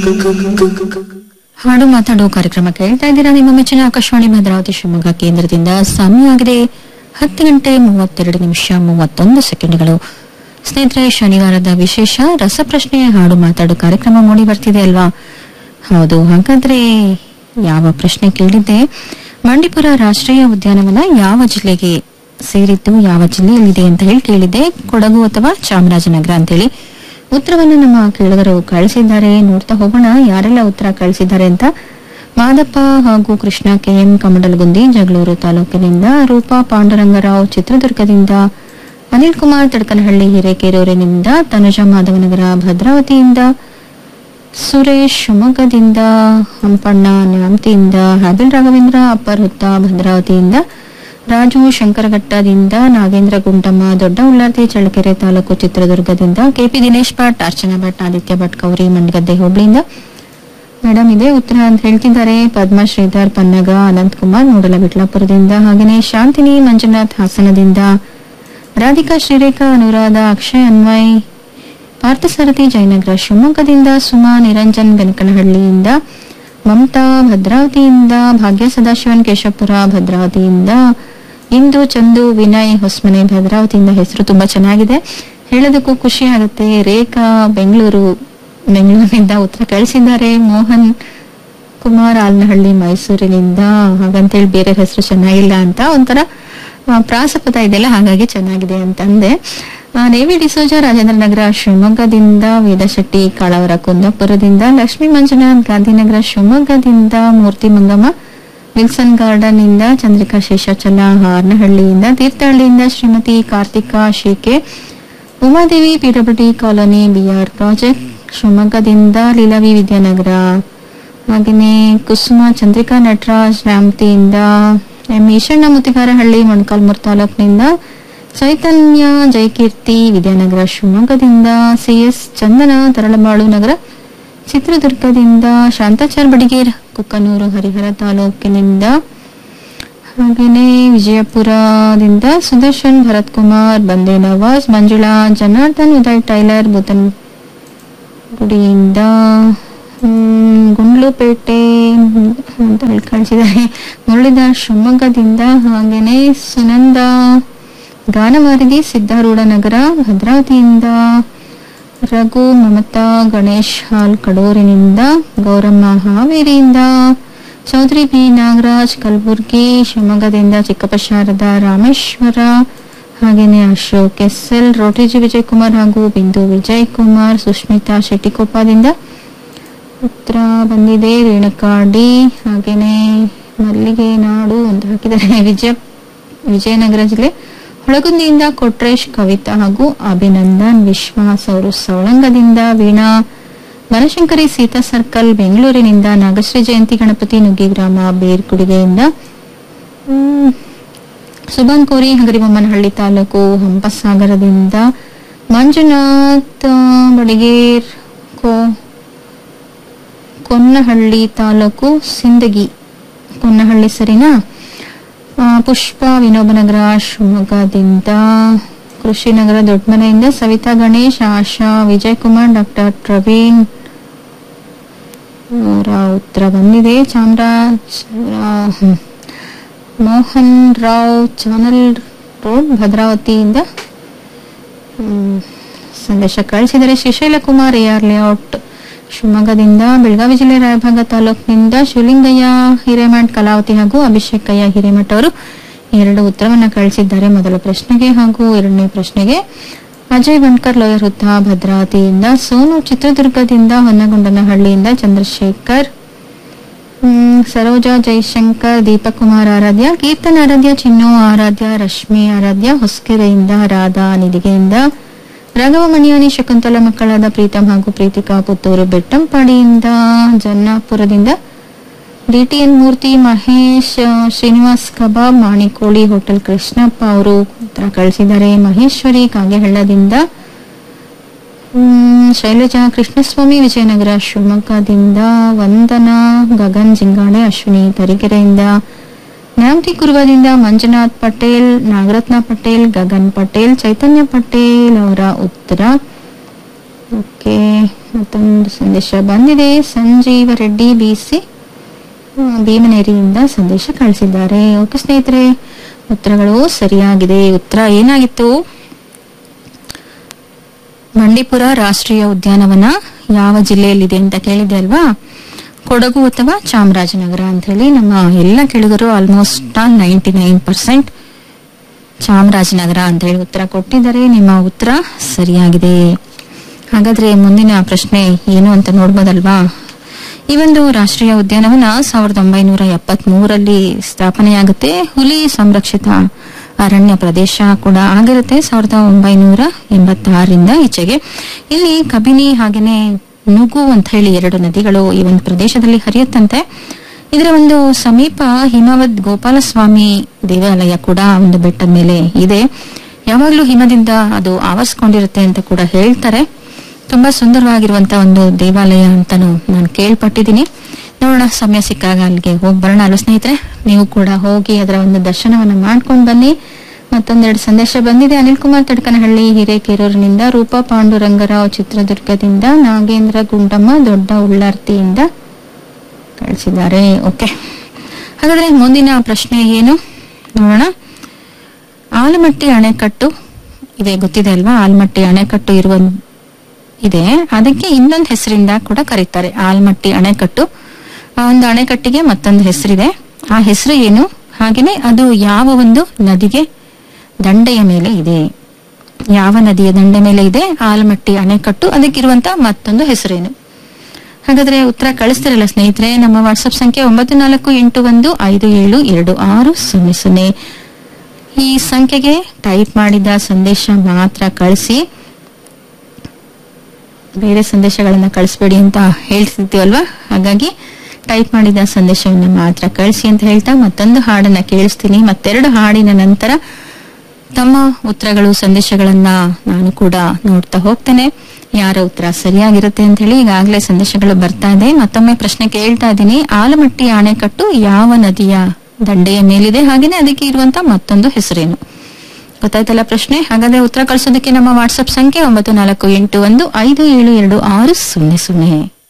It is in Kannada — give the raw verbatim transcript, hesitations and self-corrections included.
ಹಾಡು ಮಾತಾಡೋ ಕಾರ್ಯಕ್ರಮ ಕೇಳ್ತಾ ಇದ್ದೀರಾ. ನಿಮ್ಮ ಮೆಚ್ಚಿನ ಆಕಾಶವಾಣಿ ಭದ್ರಾವತಿ ಶಿವಮೊಗ್ಗ ಕೇಂದ್ರದಿಂದ ಸಮಯ ಆಗಿದೆ ಹತ್ತು ಗಂಟೆ ಮೂವತ್ತೆರಡು ನಿಮಿಷ ಮೂವತ್ತೊಂದು ಸೆಕೆಂಡ್ಗಳು. ಸ್ನೇಹಿತರೆ, ಶನಿವಾರದ ವಿಶೇಷ ರಸಪ್ರಶ್ನೆ ಹಾಡು ಮಾತಾಡೋ ಕಾರ್ಯಕ್ರಮ ಮೂಡಿ ಬರ್ತಿದೆ ಅಲ್ವಾ? ಹೌದು. ಹಾಗಾದ್ರೆ ಯಾವ ಪ್ರಶ್ನೆ ಕೇಳಿದ್ದೆ? ಬಂಡೀಪುರ ರಾಷ್ಟ್ರೀಯ ಉದ್ಯಾನವನ ಯಾವ ಜಿಲ್ಲೆಗೆ ಸೇರಿದ್ದು, ಯಾವ ಜಿಲ್ಲೆಯಲ್ಲಿದೆ ಅಂತ ಹೇಳಿ ಕೇಳಿದ್ದೆ. ಕೊಡಗು ಅಥವಾ ಚಾಮರಾಜನಗರ ಅಂತೇಳಿ ಉತ್ತರವನ್ನು ನಮ್ಮ ಕೇಳಿದರು ಕಳಿಸಿದ್ದಾರೆ. ನೋಡ್ತಾ ಹೋಗೋಣ ಯಾರೆಲ್ಲ ಉತ್ತರ ಕಳಿಸಿದ್ದಾರೆ ಅಂತ. ಮಾದಪ್ಪ ಹಾಗೂ ಕೃಷ್ಣ ಕೆಎಂ ಕಮಡಲಗುಂದಿ ಜಗಳೂರು ತಾಲೂಕಿನಿಂದ, ರೂಪಾ ಪಾಂಡುರಂಗರಾವ್ ಚಿತ್ರದುರ್ಗದಿಂದ, ಅನಿಲ್ ಕುಮಾರ್ ತಡಕನಹಳ್ಳಿ ಹಿರೇಕೆರೂರಿನಿಂದ, ತನುಜಾ ಮಾಧವನಗರ ಭದ್ರಾವತಿಯಿಂದ, ಸುರೇಶ್ ಶಿವಮೊಗ್ಗದಿಂದ, ಹಂಪಣ್ಣ ನ್ಯಾಮತಿಯಿಂದ, ಹಾಬಿಲ್ ರಾಘವೇಂದ್ರ ಅಪ್ಪರ್ ಹುತ್ತ ಭದ್ರಾವತಿಯಿಂದ, ರಾಜು ಶಂಕರಘಟ್ಟದಿಂದ, ನಾಗೇಂದ್ರ ಗುಂಡಮ್ಮ ದೊಡ್ಡ ಉಳ್ಳಾರ್ತಿ ಚಳ್ಳಕೆರೆ ತಾಲೂಕು ಚಿತ್ರದುರ್ಗದಿಂದ, ಕೆಪಿ ದಿನೇಶ್ ಭಟ್, ಅರ್ಚನಾ ಭಟ್, ಆದಿತ್ಯ ಭಟ್ ಕೌರಿ ಮಂಡಗದ್ದೆ ಹೋಬಳಿಯಿಂದ ಮೇಡಮ್ ಇದೆ ಉತ್ತರ ಅಂತ ಹೇಳ್ತಿದ್ದಾರೆ. ಪದ್ಮ ಶ್ರೀಧರ್ ಪನ್ನಗ, ಅನಂತ್ ಕುಮಾರ್ ಮೂಡಲ ವಿಟ್ಲಾಪುರದಿಂದ, ಹಾಗೆಯೇ ಶಾಂತಿನಿ ಮಂಜುನಾಥ್ ಹಾಸನದಿಂದ, ರಾಧಿಕಾ ಶ್ರೀರೇಖಾ ಅನುರಾಧ ಅಕ್ಷಯ್ ಅನ್ವಯ್ ಪಾರ್ಥಸಾರಥಿ ಜಯನಗರ ಶಿವಮೊಗ್ಗದಿಂದ, ಸುಮಾ ನಿರಂಜನ್ ಬೆನಕನಹಳ್ಳಿಯಿಂದ, ಮಮತಾ ಭದ್ರಾವತಿಯಿಂದ, ಭಾಗ್ಯ ಸದಾಶಿವನ್ ಕೇಶಪುರ ಭದ್ರಾವತಿಯಿಂದ, ಇಂದು ಚಂದು ವಿನಯ್ ಹೊಸಮನೆ ಭದ್ರಾವತಿಯಿಂದ. ಹೆಸರು ತುಂಬಾ ಚೆನ್ನಾಗಿದೆ, ಹೇಳೋದಕ್ಕೂ ಖುಷಿ ಆಗುತ್ತೆ. ರೇಖಾ ಬೆಂಗಳೂರು ಬೆಂಗಳೂರಿನಿಂದ ಉತ್ತರ ಕಳಿಸಿದ್ದಾರೆ. ಮೋಹನ್ ಕುಮಾರ್ ಆಲ್ನಹಳ್ಳಿ ಮೈಸೂರಿನಿಂದ, ಹಾಗಂತೇಳಿ ಬೇರೆ ಹೆಸರು ಚೆನ್ನಾಗಿಲ್ಲ ಅಂತ ಒಂಥರ ಪ್ರಾಸಪದ ಇದೆಲ್ಲ, ಹಾಗಾಗಿ ಚೆನ್ನಾಗಿದೆ ಅಂತಂದೆ. ನೇವಿ ಡಿಸೋಜ ರಾಜೇಂದ್ರ ನಗರ ಶಿವಮೊಗ್ಗದಿಂದ, ವೇದಶೆಟ್ಟಿ ಕಾಳವರ ಕುಂದಾಪುರದಿಂದ, ಲಕ್ಷ್ಮೀ ಮಂಜುನಾಥ್ ಗಾಂಧಿನಗರ ಶಿವಮೊಗ್ಗದಿಂದ, ಮೂರ್ತಿ ಮಂಗಮ್ಮ ವಿಲ್ಸನ್ ಗಾರ್ಡನ್ ಇಂದ, Chandrika Seshachala ಹಾರ್ನಹಳ್ಳಿಯಿಂದ, ತೀರ್ಥಹಳ್ಳಿಯಿಂದ Shrimati Karthika ಶೇಕೆ, Umadevi PWD colony B R project ಶಿವಮೊಗ್ಗದಿಂದ, ಲೀಲಾವಿ ವಿದ್ಯಾನಗರ, ಹಾಗೆಯೇ ಕುಸುಮ ಚಂದ್ರಿಕಾ ನಟರಾಜ್ ನ್ಯಾಮತಿಯಿಂದ, ಎಂ ಈಶಣ್ಣ ಮುತ್ತಿಗಾರಹಳ್ಳಿ ಮೊಣಕಾಲ್ಮೂರು ತಾಲೂಕಿನಿಂದ, ಚೈತನ್ಯ ಜಯಕೀರ್ತಿ ವಿದ್ಯಾನಗರ ಶಿವಮೊಗ್ಗದಿಂದ, ಸಿಎಸ್ ಚಂದನ ತರಳಬಾಳು ನಗರ ಚಿತ್ರದುರ್ಗದಿಂದ, ಶಾಂತಾಚಾರ್ ಬಡಿಗೇರ್ ಕುಕ್ಕನೂರು ಹರಿಹರ ತಾಲೂಕಿನಿಂದ, ಹಾಗೇನೆ ವಿಜಯಪುರದಿಂದ ಸುದರ್ಶನ್ ಭರತ್ ಕುಮಾರ್ ಬಂದೇ ನವಾಜ್, ಮಂಜುಳಾ ಜನಾರ್ದನ್ ಉದಯ್ ಟೈಲರ್ ಬುದನ್ಗುಡಿಯಿಂದ, ಗುಂಡ್ಲುಪೇಟೆ ಅಂತ ಹೇಳಿ ಕಳಿಸಿದ್ದಾರೆ. ಮುರಳೀಧರ್ ಶಿವಮೊಗ್ಗದಿಂದ, ಹಾಗೇನೆ ಸುನಂದ ಗಾನವಾರಿದಿ ಸಿದ್ದಾರೂಢ ನಗರ ಭದ್ರಾವತಿಯಿಂದ, ರಘು ಮಮತಾ ಗಣೇಶ್ ಹಾಲ್ ಕಡೂರಿನಿಂದ, ಗೌರಮ್ಮ ಹಾವೇರಿಯಿಂದ, ಚೌಧರಿ ಬಿ ನಾಗರಾಜ್ ಕಲಬುರ್ಗಿ ಶಿವಮೊಗ್ಗದಿಂದ, ಚಿಕ್ಕಪ್ಪ ಶಾರದ ರಾಮೇಶ್ವರ, ಹಾಗೇನೆ ಅಶೋಕ್ ಎಸ್ ಎಲ್, ರೋಟೇಜಿ ವಿಜಯ್ ಕುಮಾರ್ ಹಾಗೂ ಬಿಂದು ವಿಜಯ್ ಕುಮಾರ್, ಸುಷ್ಮಿತಾ ಶೆಟ್ಟಿಕೊಪ್ಪದಿಂದ ಉತ್ತರ ಬಂದಿದೆ. ರೇಣುಕಾ ಡಿ, ಹಾಗೇನೆ ಮಲ್ಲಿಗೆ ನಾಡು ಅಂತ ಹಾಕಿದ್ದಾರೆ. ವಿಜಯ ವಿಜಯನಗರ ಜಿಲ್ಲೆ ಹೊಳಗುಂದಿಯಿಂದ ಕೊಟ್ರೇಶ್ ಕವಿತಾ ಹಾಗೂ ಅಭಿನಂದನ್ ವಿಶ್ವಾಸ್ ಅವರು ಸವಳಂಗದಿಂದ, ವೀಣಾ ಬನಶಂಕರಿ ಸೀತಾ ಸರ್ಕಲ್ ಬೆಂಗಳೂರಿನಿಂದ, ನಾಗಶ್ರೀ ಜಯಂತಿ ಗಣಪತಿ ನುಗ್ಗಿಗ್ರಾಮ ಬೇರ್ಕುಡಿಗೆಯಿಂದ, ಸುಭಾನ್ ಕೋರಿ ಹಗರಿಬೊಮ್ಮನಹಳ್ಳಿ ತಾಲೂಕು ಹಂಪಸಾಗರದಿಂದ, ಮಂಜುನಾಥ್ ಬಡಿಗೇರ್ ಕೋ ಕೊನ್ನಹಳ್ಳಿ ತಾಲೂಕು ಸಿಂದಗಿ ಕೊನ್ನಹಳ್ಳಿ ಸರಿನಾ, ಪುಷ್ಪ ವಿನೋಬನಗರ ಶಿವಮೊಗ್ಗದಿಂದ, ಕೃಷಿನಗರ ದೊಡ್ಡಮನೆಯಿಂದ, ಸವಿತಾ ಗಣೇಶ್, ಆಶಾ ವಿಜಯ್ ಕುಮಾರ್, ಡಾಕ್ಟರ್ ಪ್ರವೀಣ್ ಉತ್ತರ ಬಂದಿದೆ. ಚಾಮರಾಜ್ ಮೋಹನ್ ರಾವ್ ಚಾನಲ್ ರೋಡ್ ಭದ್ರಾವತಿಯಿಂದ ಸಂದೇಶ ಕಳಿಸಿದರೆ. ಶ್ರೀಶೈಲ ಕುಮಾರ್ ಎಆರ್ ಲೇಔಟ್ ಶಿವಮೊಗ್ಗದಿಂದ, ಬೆಳಗಾವಿ ಜಿಲ್ಲೆ ರಾಯಭಾಗ ತಾಲೂಕಿನಿಂದ, ಶಿವಲಿಂಗಯ್ಯ ಹಿರೇಮಠ್ ಕಲಾವತಿ ಹಾಗೂ ಅಭಿಷೇಕಯ್ಯ ಹಿರೇಮಠ್ ಅವರು ಎರಡು ಉತ್ತರವನ್ನ ಕಳಿಸಿದ್ದಾರೆ ಮೊದಲ ಪ್ರಶ್ನೆಗೆ ಹಾಗೂ ಎರಡನೇ ಪ್ರಶ್ನೆಗೆ. ಅಜಯ್ ಬಣ್ಕರ್ ಲೋಯರ್ ಹುತ್ತ ಭದ್ರಾವತಿಯಿಂದ, ಸೋನು ಚಿತ್ರದುರ್ಗದಿಂದ, ಹೊನ್ನಗೊಂಡನಹಳ್ಳಿಯಿಂದ, ಚಂದ್ರಶೇಖರ್, ಸರೋಜಾ ಜೈಶಂಕರ್, ದೀಪಕ್ ಕುಮಾರ್ ಆರಾಧ್ಯ, ಕೀರ್ತನ್ ಆರಾಧ್ಯ, ಚಿನ್ನು ಆರಾಧ್ಯ, ರಶ್ಮಿ ಆರಾಧ್ಯ ಹೊಸಕೆರೆಯಿಂದ, ರಾಧಾ ನಿಧಿಗೆಯಿಂದ, ರಾಘವ ಮಣಿಯಾನಿ ಶಕುಂತಲ ಮಕ್ಕಳಾದ ಪ್ರೀತಮ್ ಹಾಗೂ ಪ್ರೀತಿಕಾ ಪುತ್ತೂರು ಬೆಟ್ಟಂಪಾಡಿಯಿಂದ, ಜನ್ನಾಪುರದಿಂದ, ಡಿಟಿಎನ್ ಮೂರ್ತಿ, ಮಹೇಶ್, ಶ್ರೀನಿವಾಸ್ ಕಬಾಬ್, ಮಾಣಿಕೋಳಿ ಹೋಟೆಲ್ ಕೃಷ್ಣಪ್ಪ ಅವರು ಉತ್ತರ ಕಳಿಸಿದ್ದಾರೆ. ಮಹೇಶ್ವರಿ ಕಾಗೆಹಳ್ಳದಿಂದ, ಶೈಲಜಾ ಕೃಷ್ಣಸ್ವಾಮಿ ವಿಜಯನಗರ ಶಿವಮೊಗ್ಗದಿಂದ, ವಂದನಾ ಗಗನ್ ಜಿಂಗಾಡೆ ಅಶ್ವಿನಿ ತರೀಕೆರೆಯಿಂದ, ನ್ಯಾಮತಿ ಕುರುಬದಿಂದ, ಮಂಜುನಾಥ್ ಪಟೇಲ್, ನಾಗರತ್ನ ಪಟೇಲ್, ಗಗನ್ ಪಟೇಲ್, ಚೈತನ್ಯ ಪಟೇಲ್ ಅವರ ಉತ್ತರ. ಓಕೆ, ಮತ್ತೊಂದು ಸಂದೇಶ ಬಂದಿದೆ. ಸಂಜೀವ ರೆಡ್ಡಿ ಬಿಸಿ ಭೀಮನೇರಿಯಿಂದ ಸಂದೇಶ ಕಳಿಸಿದ್ದಾರೆ. ಓಕೆ ಸ್ನೇಹಿತರೆ, ಉತ್ತರಗಳು ಸರಿಯಾಗಿದೆ. ಉತ್ತರ ಏನಾಗಿತ್ತು? ಬಂಡೀಪುರ ರಾಷ್ಟ್ರೀಯ ಉದ್ಯಾನವನ ಯಾವ ಜಿಲ್ಲೆಯಲ್ಲಿದೆ ಅಂತ ಕೇಳಿದೆ ಅಲ್ವಾ? ಕೊಡಗು ಅಥವಾ ಚಾಮರಾಜನಗರ ಅಂತ ಹೇಳಿ ನಮ್ಮ ಎಲ್ಲ ಕೇಳಿದರು almost ninety nine percent Chamarajanagar ಅಂತ ಹೇಳಿ ಉತ್ತರ ಕೊಟ್ಟಿದ್ದಾರೆ. ನಿಮ್ಮ ಉತ್ತರ ಸರಿಯಾಗಿದೆ. ಹಾಗಾದ್ರೆ ಮುಂದಿನ ಪ್ರಶ್ನೆ ಏನು ಅಂತ ನೋಡ್ಬೋದಲ್ವಾ? ಈ ಒಂದು ರಾಷ್ಟ್ರೀಯ ಉದ್ಯಾನವನ ಸಾವಿರದ ಒಂಬೈನೂರ ಎಪ್ಪತ್ತ್ ಮೂರಲ್ಲಿ ಸ್ಥಾಪನೆಯಾಗುತ್ತೆ. ಹುಲಿ ಸಂರಕ್ಷಿತ ಅರಣ್ಯ ಪ್ರದೇಶ ಕೂಡ ಆಗಿರುತ್ತೆ ಸಾವಿರದ ಒಂಬೈನೂರ ಎಂಬತ್ತಾರರಿಂದ ಈಚೆಗೆ. ಇಲ್ಲಿ ಕಬಿನಿ ಹಾಗೇನೆ ನುಗು ಅಂತ ಹೇಳಿ ಎರಡು ನದಿಗಳು ಈ ಒಂದು ಪ್ರದೇಶದಲ್ಲಿ ಹರಿಯುತ್ತಂತೆ. ಇದರ ಒಂದು ಸಮೀಪ ಹಿಮವದ್ ಗೋಪಾಲಸ್ವಾಮಿ ದೇವಾಲಯ ಕೂಡ ಒಂದು ಬೆಟ್ಟದ ಮೇಲೆ ಇದೆ. ಯಾವಾಗ್ಲೂ ಹಿಮದಿಂದ ಅದು ಆವರಿಸ್ಕೊಂಡಿರುತ್ತೆ ಅಂತ ಕೂಡ ಹೇಳ್ತಾರೆ. ತುಂಬಾ ಸುಂದರವಾಗಿರುವಂತಹ ಒಂದು ದೇವಾಲಯ ಅಂತಾನು ನಾನು ಕೇಳ್ಪಟ್ಟಿದ್ದೀನಿ. ನೋಡೋಣ, ಸಮಯ ಸಿಕ್ಕಾಗ ಅಲ್ಲಿಗೆ ಹೋಗಿ ಬರೋಣ ಅಲ್ವ ಸ್ನೇಹಿತರೆ? ನೀವು ಕೂಡ ಹೋಗಿ ಅದರ ಒಂದು ದರ್ಶನವನ್ನ ಮಾಡ್ಕೊಂಡು ಬನ್ನಿ. ಮತ್ತೊಂದೆರಡು ಸಂದೇಶ ಬಂದಿದೆ. ಅನಿಲ್ ಕುಮಾರ್ ತಡ್ಕನಹಳ್ಳಿ ಹಿರೇಕೆರೂರಿನಿಂದ, ರೂಪಾ ಪಾಂಡುರಂಗರಾವ್ ಚಿತ್ರದುರ್ಗದಿಂದ, ನಾಗೇಂದ್ರ ಗುಂಡಮ್ಮ ದೊಡ್ಡ ಉಳ್ಳಾರ್ತಿಯಿಂದ ಕಳಿಸಿದ್ದಾರೆ. ಓಕೆ, ಹಾಗಾದ್ರೆ ಮುಂದಿನ ಪ್ರಶ್ನೆ ಏನು ನೋಡೋಣ. ಆಲಮಟ್ಟಿ ಅಣೆಕಟ್ಟು ಇದೆ, ಗೊತ್ತಿದೆ ಅಲ್ವಾ? ಆಲಮಟ್ಟಿ ಅಣೆಕಟ್ಟು ಇರುವ ಇದೆ, ಅದಕ್ಕೆ ಇನ್ನೊಂದು ಹೆಸರಿಂದ ಕೂಡ ಕರೀತಾರೆ. ಆಲಮಟ್ಟಿ ಅಣೆಕಟ್ಟು, ಆ ಒಂದು ಅಣೆಕಟ್ಟಿಗೆ ಮತ್ತೊಂದು ಹೆಸರಿದೆ. ಆ ಹೆಸರು ಏನು? ಹಾಗೇನೆ ಅದು ಯಾವ ಒಂದು ನದಿಗೆ ದಂಡೆಯ ಮೇಲೆ ಇದೆ? ಯಾವ ನದಿಯ ದಂಡೆ ಮೇಲೆ ಇದೆ ಆಲಮಟ್ಟಿ ಅಣೆಕಟ್ಟು? ಅದಕ್ಕಿರುವಂತ ಮತ್ತೊಂದು ಹೆಸರೇನು? ಹಾಗಾದ್ರೆ ಉತ್ತರ ಕಳಿಸ್ತಿರಲ್ಲ ಸ್ನೇಹಿತರೆ. ನಮ್ಮ ವಾಟ್ಸ್ಆಪ್ ಸಂಖ್ಯೆ ಒಂಬತ್ತು ನಾಲ್ಕು ಎಂಟು ಒಂದು ಐದು ಏಳು ಎರಡು ಆರು ಸೊನ್ನೆ ಸೊನ್ನೆ. ಈ ಸಂಖ್ಯೆಗೆ ಟೈಪ್ ಮಾಡಿದ ಸಂದೇಶ ಮಾತ್ರ ಕಳಿಸಿ, ಬೇರೆ ಸಂದೇಶಗಳನ್ನ ಕಳಿಸ್ಬೇಡಿ ಅಂತ ಹೇಳ್ತಿದ್ದೀವಲ್ವಾ. ಹಾಗಾಗಿ ಟೈಪ್ ಮಾಡಿದ ಸಂದೇಶವನ್ನ ಮಾತ್ರ ಕಳಿಸಿ ಅಂತ ಹೇಳ್ತಾ ಮತ್ತೊಂದು ಹಾಡನ್ನ ಕೇಳಿಸ್ತೀನಿ. ಮತ್ತೆರಡು ಹಾಡಿನ ನಂತರ ತಮ್ಮ ಉತ್ತರಗಳು ಸಂದೇಶಗಳನ್ನ ನಾನು ಕೂಡ ನೋಡ್ತಾ ಹೋಗ್ತೇನೆ, ಯಾರ ಉತ್ತರ ಸರಿಯಾಗಿರುತ್ತೆ ಅಂತ ಹೇಳಿ. ಈಗಾಗಲೇ ಸಂದೇಶಗಳು ಬರ್ತಾ ಇದೆ. ಮತ್ತೊಮ್ಮೆ ಪ್ರಶ್ನೆ ಕೇಳ್ತಾ ಇದ್ದೀನಿ. ಆಲಮಟ್ಟಿ ಅಣೆಕಟ್ಟು ಯಾವ ನದಿಯ ದಂಡೆಯ ಮೇಲಿದೆ? ಹಾಗೇನೆ ಅದಕ್ಕೆ ಇರುವಂತ ಮತ್ತೊಂದು ಹೆಸರೇನು? ಗೊತ್ತಾಯ್ತಲ್ಲ ಪ್ರಶ್ನೆ? ಹಾಗಾದ್ರೆ ಉತ್ತರ ಕಳಿಸೋದಕ್ಕೆ ನಮ್ಮ ವಾಟ್ಸ್ಆಪ್ ಸಂಖ್ಯೆ ಒಂಬತ್ತು ನಾಲ್ಕು ಎಂಟು ಒಂದು ಐದು ಏಳು ಎರಡು ಆರು ಸೊನ್ನೆ ಸೊನ್ನೆ.